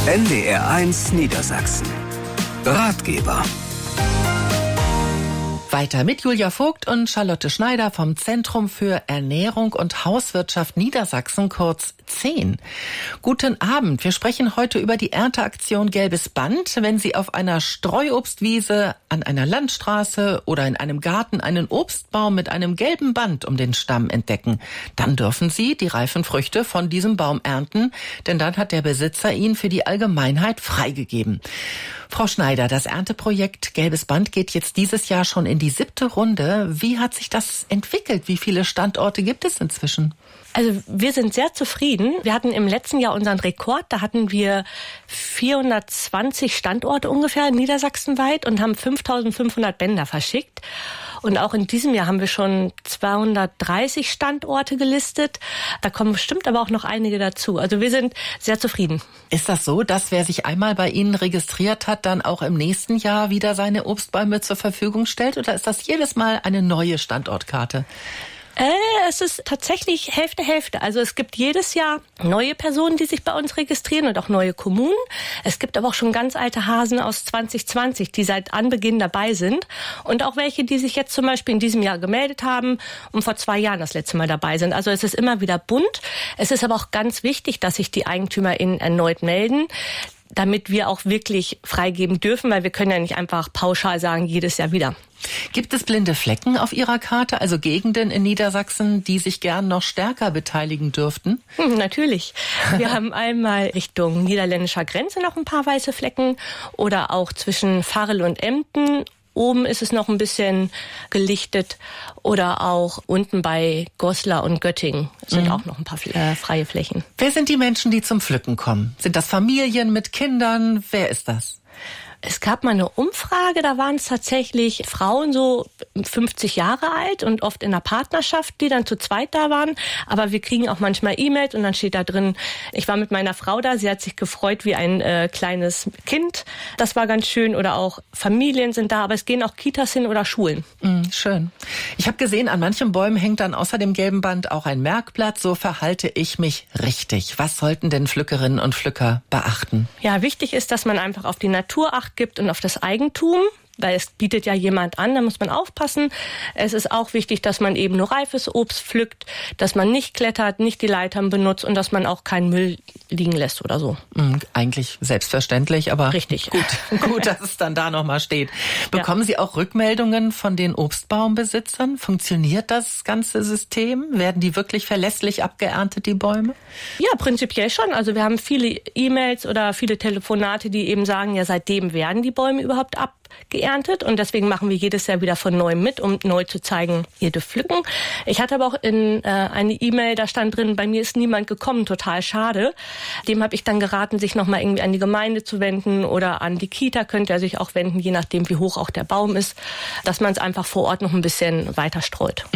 NDR1 Niedersachsen. Ratgeber. Weiter mit Julia Vogt und Charlotte Schneider vom Zentrum für Ernährung und Hauswirtschaft Niedersachsen, kurz ZEHN. Guten Abend. Wir sprechen heute über die Ernteaktion Gelbes Band. Wenn Sie auf einer Streuobstwiese, an einer Landstraße oder in einem Garten einen Obstbaum mit einem gelben Band um den Stamm entdecken, dann dürfen Sie die reifen Früchte von diesem Baum ernten, denn dann hat der Besitzer ihn für die Allgemeinheit freigegeben. Frau Schneider, das Ernteprojekt Gelbes Band geht jetzt dieses Jahr schon in die 7. Runde. Wie hat sich das entwickelt? Wie viele Standorte gibt es inzwischen? Also wir sind sehr zufrieden. Wir hatten im letzten Jahr unseren Rekord. Da hatten wir 420 Standorte ungefähr niedersachsenweit und haben 5.500 Bänder verschickt. Und auch in diesem Jahr haben wir schon 230 Standorte gelistet. Da kommen bestimmt aber auch noch einige dazu. Also wir sind sehr zufrieden. Ist das so, dass wer sich einmal bei Ihnen registriert hat, dann auch im nächsten Jahr wieder seine Obstbäume zur Verfügung stellt? Oder ist das jedes Mal eine neue Standortkarte? Es ist tatsächlich Hälfte. Also es gibt jedes Jahr neue Personen, die sich bei uns registrieren und auch neue Kommunen. Es gibt aber auch schon ganz alte Hasen aus 2020, die seit Anbeginn dabei sind. Und auch welche, die sich jetzt zum Beispiel in diesem Jahr gemeldet haben und vor 2 Jahren das letzte Mal dabei sind. Also es ist immer wieder bunt. Es ist aber auch ganz wichtig, dass sich die EigentümerInnen erneut melden, damit wir auch wirklich freigeben dürfen, weil wir können ja nicht einfach pauschal sagen, jedes Jahr wieder. Gibt es blinde Flecken auf Ihrer Karte, also Gegenden in Niedersachsen, die sich gern noch stärker beteiligen dürften? Natürlich. Wir haben einmal Richtung niederländischer Grenze noch ein paar weiße Flecken oder auch zwischen Varel und Emden. Oben ist es noch ein bisschen gelichtet oder auch unten bei Goslar und Göttingen sind auch noch ein paar freie Flächen. Wer sind die Menschen, die zum Pflücken kommen? Sind das Familien mit Kindern? Wer ist das? Es gab mal eine Umfrage, da waren es tatsächlich Frauen so 50 Jahre alt und oft in einer Partnerschaft, die dann zu zweit da waren. Aber wir kriegen auch manchmal E-Mails und dann steht da drin, ich war mit meiner Frau da, sie hat sich gefreut wie ein kleines Kind. Das war ganz schön. Oder auch Familien sind da, aber es gehen auch Kitas hin oder Schulen. Schön. Ich habe gesehen, an manchen Bäumen hängt dann außer dem gelben Band auch ein Merkblatt. So verhalte ich mich richtig. Was sollten denn Pflückerinnen und Pflücker beachten? Ja, wichtig ist, dass man einfach auf die Natur achtet gibt und auf das Eigentum, weil es bietet ja jemand an, da muss man aufpassen. Es ist auch wichtig, dass man eben nur reifes Obst pflückt, dass man nicht klettert, nicht die Leitern benutzt und dass man auch keinen Müll liegen lässt oder so. Eigentlich selbstverständlich, aber richtig. Gut, dass es dann da nochmal steht. Bekommen Sie auch Rückmeldungen von den Obstbaumbesitzern? Funktioniert das ganze System? Werden die wirklich verlässlich abgeerntet, die Bäume? Ja, prinzipiell schon. Also wir haben viele E-Mails oder viele Telefonate, die eben sagen, ja, seitdem werden die Bäume überhaupt abgeerntet und deswegen machen wir jedes Jahr wieder von neuem mit, um neu zu zeigen, ihr dürft pflücken. Ich hatte aber auch in eine E-Mail, da stand drin, bei mir ist niemand gekommen, total schade. Dem habe ich dann geraten, sich nochmal irgendwie an die Gemeinde zu wenden oder an die Kita könnte er sich auch wenden, je nachdem wie hoch auch der Baum ist, dass man es einfach vor Ort noch ein bisschen weiter streut.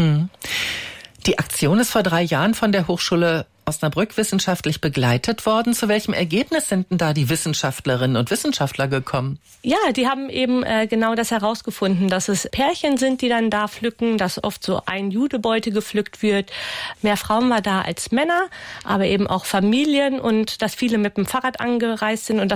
Die Aktion ist vor 3 Jahren von der Hochschule Osnabrück wissenschaftlich begleitet worden. Zu welchem Ergebnis sind denn da die Wissenschaftlerinnen und Wissenschaftler gekommen? Ja, die haben eben genau das herausgefunden, dass es Pärchen sind, die dann da pflücken, dass oft so ein Judebeute gepflückt wird. Mehr Frauen war da als Männer, aber eben auch Familien und dass viele mit dem Fahrrad angereist sind und dass